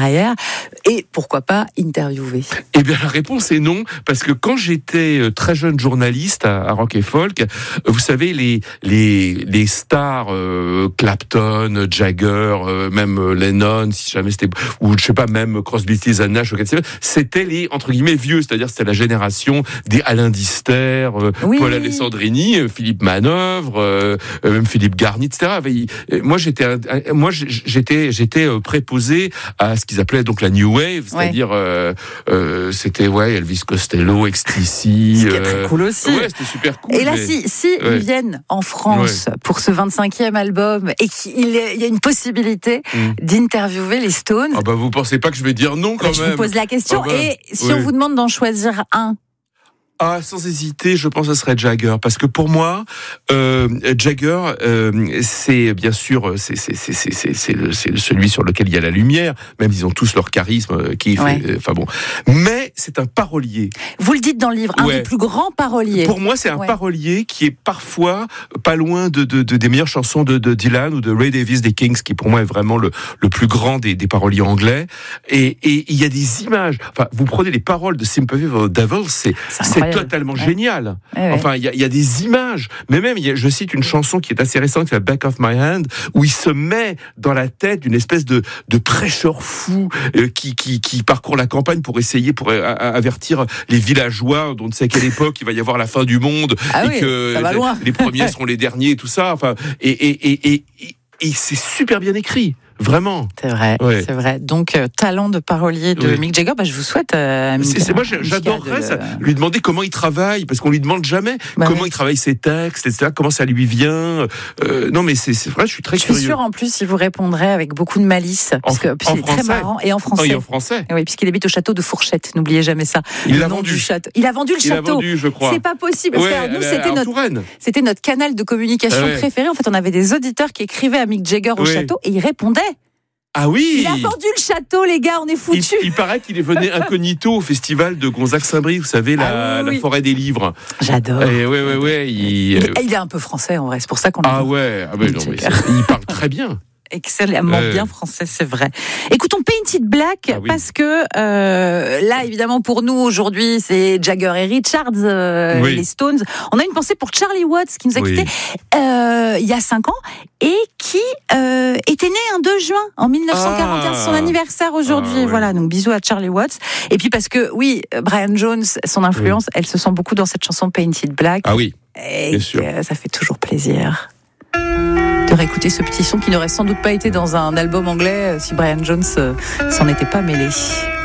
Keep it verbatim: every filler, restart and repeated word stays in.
carrière, et pourquoi pas interviewer? Eh bien, la réponse est non, parce que quand j'étais très jeune journaliste à, à Rock et Folk, vous savez, les les les stars, euh, Clapton, Jagger, euh, même Lennon, si jamais c'était, ou je sais pas, même Crosby, Stills and Nash, c'était les entre guillemets vieux, c'est-à-dire c'était la génération des Alain Dister, euh, oui, Paul Alessandrini, euh, Philippe Manœuvre, euh, même Philippe Garnier, et cetera. Moi, j'étais, moi, j'étais, j'étais préposé à ce qu'ils appelaient donc la New Wave, c'est-à-dire, ouais. euh, euh, c'était ouais, Elvis Costello, X T C. C'était euh, très cool aussi. Ouais, c'était super cool. Et là, mais... si, si ouais. ils viennent en France ouais. pour ce vingt-cinquième album et qu'il y a une possibilité mm. d'interviewer les Stones. Ah bah vous pensez pas que je vais dire non quand bah, même? Je vous pose la question. Ah bah, et si ouais. on vous demande d'en choisir un? Ah, sans hésiter, je pense que ce serait Jagger, parce que pour moi, euh, Jagger, euh, c'est bien sûr, c'est c'est c'est c'est c'est c'est, le, c'est celui sur lequel il y a la lumière. Même ils ont tous leur charisme, qui ouais. fait, enfin bon. Mais c'est un parolier. Vous le dites dans le livre, un ouais. des plus grands paroliers. Pour moi, c'est un ouais. parolier qui est parfois pas loin de, de, de des meilleures chansons de, de Dylan ou de Ray Davies des Kings, qui pour moi est vraiment le le plus grand des des paroliers anglais. Et et il y a des images. Enfin, vous prenez les paroles de Sympathy for the Devil, c'est c'est, c'est totalement ouais. génial. Ouais, ouais. Enfin, il y a, y a des images. Mais même, y a, je cite une chanson qui est assez récente, qui s'appelle Back of My Hand, où il se met dans la tête d'une espèce de, de prêcheur fou euh, qui, qui, qui parcourt la campagne pour essayer, pour euh, avertir les villageois dont on ne sait à quelle époque il va y avoir la fin du monde ah et oui, que les, les premiers seront les derniers et tout ça. Enfin, et, et, et, et, et, et c'est super bien écrit. Vraiment. C'est vrai, ouais. c'est vrai. Donc, euh, talent de parolier de oui. Mick Jagger, bah, je vous souhaite... Euh, c'est, c'est, moi, j'adorerais de... ça, lui demander comment il travaille, parce qu'on lui demande jamais bah comment oui. il travaille ses textes, et cetera, comment ça lui vient. Euh, non, mais c'est, c'est vrai, je suis très je curieux. Je suis sûre, en plus, il vous répondrait avec beaucoup de malice, parce que, en c'est très marrant, et en français. Oui, en français. Oui, puisqu'il habite au château de Fourchette, n'oubliez jamais ça. Il l'a vendu. Du château. Il a vendu le il château. Il a vendu, je crois. C'est pas possible, parce ouais, que nous, c'était notre, c'était notre canal de communication ouais. préféré. En fait, on avait des auditeurs qui écrivaient à Mick Jagger au ouais. château, et il répondait. Ah oui! Il a vendu le château, les gars, on est foutus. Il, il paraît qu'il est venu incognito au festival de Gonzague-Saint-Brie, vous savez, la, ah oui, oui. la forêt des livres. J'adore. Et ouais, ouais, ouais. Il, il, il est un peu français, en vrai, c'est pour ça qu'on l'a Ah ouais, ah ouais non, mais il parle très bien. Excellemment euh... bien français, c'est vrai. Écoutons Painted Black, ah oui. parce que euh, là, évidemment, pour nous, aujourd'hui, c'est Jagger et Richards, euh, oui. les Stones. On a une pensée pour Charlie Watts, qui nous a oui. quittés euh, il y a cinq ans, et qui euh, était né un deux juin, en dix-neuf cent quarante et un, ah. c'est son anniversaire aujourd'hui. Ah, ouais. Voilà, donc bisous à Charlie Watts. Et puis parce que, oui, Brian Jones, son influence, oui. elle se sent beaucoup dans cette chanson Painted Black. Ah oui, et bien sûr. Ça fait toujours plaisir de réécouter ce petit son qui n'aurait sans doute pas été dans un album anglais si Brian Jones s'en était pas mêlé.